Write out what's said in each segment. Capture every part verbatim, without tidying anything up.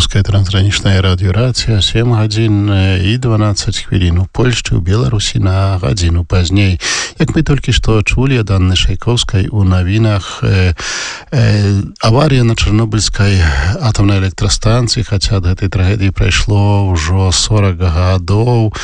Руская трансграничная радиорацыя, сем гадзін і дванаццаць хвілін у Польшчы, у Беларусі на гадзіну пазней. Як мы толькі што чулі ад Анны Шайковскай у навінах, э, э, аварія на Чарнобыльскай атомнай электрастанцыі, хаця ад гэтай трагедыі прайшло ўжо сорок гадоў,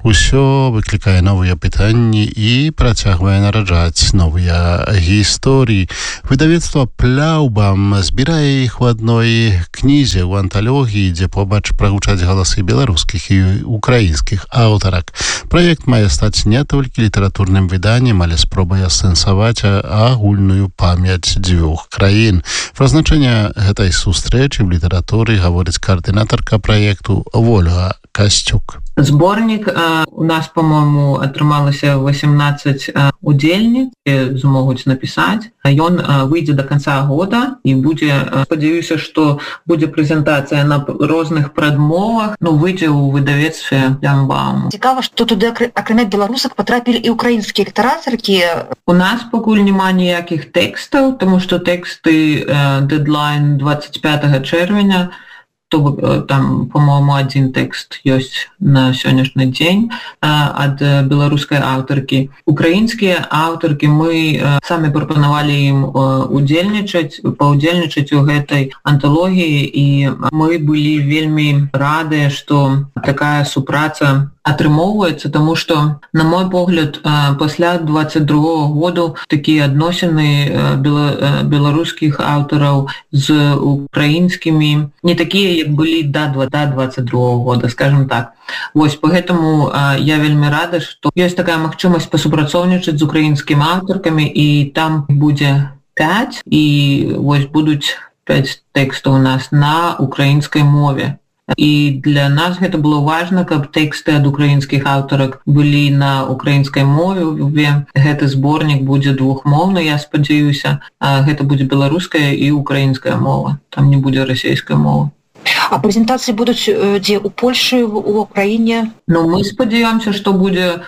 усё выклікае новыя пытанні і працягвае нараджаць новыя гісторыі. Выдавецтва «Пляўбам» збірае іх у адной кнізе ў анталогіі, дзе побач прагучаць галасы беларускіх і украінскіх аўтарак. Праект мае стаць не толькі літаратурным выданнем, але спробай асэнсаваць агульную памяць дзвюх краін. Пра значэнне гэтай сустрэчы в літаратуры гаворыць каардынатарка праекту Вольга Касцюк. Зборнік э, у нас, по-моему, атрымалася восемнадцать э, удзельніц, змогуць напісаць. Ён э, выйдзе до конца года і будзе, э, спадзяюся, што будзе прэзентацыя на розных прадмовах, ну, выйдзе ў выдавецтве «Пляўбам». Цікава, што туды, акрамя беларусак, патрапілі і украінскія літаратаркі. У нас пакуль няма ніякіх тэкстаў, тому што тэксты э, дэдлайн двадцать пятого чэрвеня, то там, по-моему, один тэкст ёсць на сённяшні дзень ад беларускай аўтаркі. Украінскія аўтаркі мы самі прапанавалі ім удзельнічаць, паўдзельнічаць у гэтай анталогіі, і мы былі вельмі радыя, што такая супраца атрымоўваецца, тому што, на мой погляд, пасля двадцать другого году такія адносіны беларускіх аўтараў з украінскімі не такія, як былі да двадцать другого года, скажем так. Вось, поэтому я вельмі рада, што ёсць такая магчымасць пасупрацоўнічаць з украінскімі аўтаркамі, і там будзе пять, і вось будуць пять тэкстаў у нас на украінскай мове. І для нас гэта было важна, каб тэксты ад украінскіх аўтарак былі на украінскай мове. Гэты зборнік будзе двухмоўны, я спадзяюся. Гэта будзе беларуская і украінская мова. Там не будзе расійская мова. А прэзентацыі будуць дзе? У Польшы, у Украіне? Ну, мы спадзяёмся, што будзе...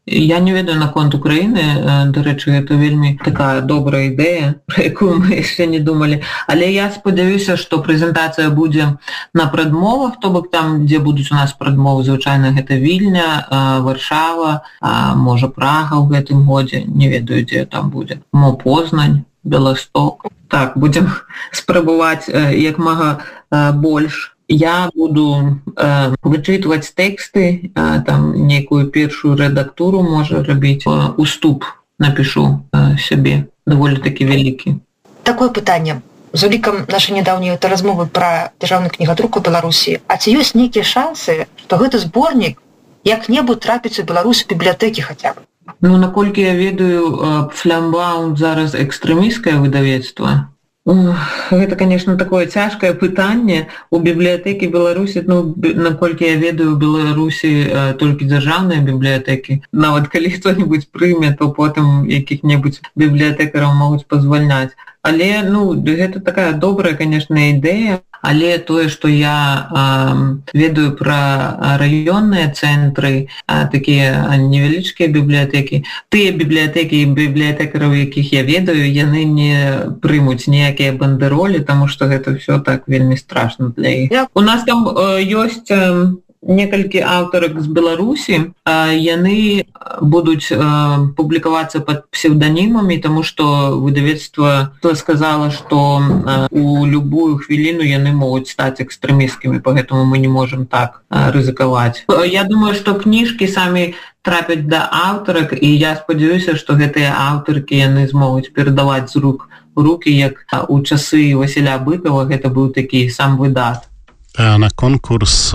Я не ведаю наконт Украіны, да рэчы, гэта вельмі такая добрая ідэя, пра якую мы яшчэ не думалі. Але я спадзяюся, што прэзентацыя будзе на прадмовах, то бок там, дзе будуць у нас прадмовы, звычайна гэта Вільня, Варшава, можа Прага ў гэтым годзе, не ведаю, дзе там будзе. Мо Познань, Беласток. Так, будзем спрабаваць як мага больш. Я буду э, вычытваць тэксты, э, там некую першую рэдактуру можа рабіць, э, уступ напишу э, сябе, даволі такі вялікі. Такое пытанне. З улікам нашай нядаўняй размовы пра дзяржаўны кнігадрук у Беларусі, а ці ёсць нейкія шансы, што гэты зборнік як-небудзь трапіць у Беларусі бібліятэкі хаця б? Ну, наколькі я ведаю, «Пляўбам» зараз экстрэмісцкае выдавецтва. Гэта, конечно, такое цяжкае пытанне. У бібліятэкі Беларусі, ну, наколькі я ведаю, у Беларусі э, толькі дзяржаўныя бібліятэкі. Нават калі хто-небудзь прыме, то потым якіх-небудзь бібліятэкараў могуць пазвальняць. Але, ну, гэта такая добрая, конечно, ідэя. Але тое, што я э, ведаю пра раённыя цэнтры, э, такія невялічкія бібліятэкі, тыя бібліятэкі і бібліятэкараў, якіх я ведаю, яны не прымуць ніякія бандэролі, таму што гэта ўсё так вельмі страшна для іх. У нас там э, ёсць... Э, некалькі аўтарак з Беларусі, яны будуць публікавацца пад псевданімамі, таму што выдавецтва сказала, што у любую хвіліну яны могуць стаць экстрэмісткімі, поэтому мы не можам так рызыкаваць. Я думаю, што кніжкі самі трапяць да аўтарак, і я спадзяюся, што гэтыя аўтаркі яны змогуць перадаваць з рук у рукі, як у часы Васіля Быкова гэта быў такі сам выдат. На конкурс,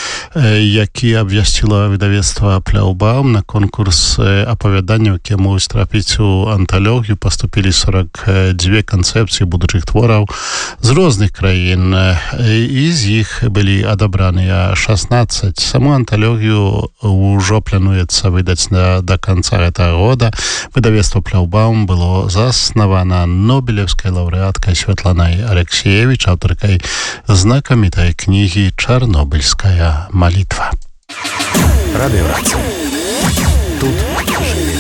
які абвясціла выдавецтва «Пляўбам», на конкурс апавяданняў, якія могуць трапіць у анталогію, паступілі сорок две канцэпцыі будучых твораў з розных краін, і з іх былі адабраныя шаснаццаць. Саму анталогію ўжо плануецца выдаць да канца гэтага года. Выдавецтва «Пляўбам» было заснавана нобелеўскай лаўрэаткай Святланай Алексеевич, аўтаркай знакамітай книги «Чарнобыльская молитва». Радиорация. Тут живем.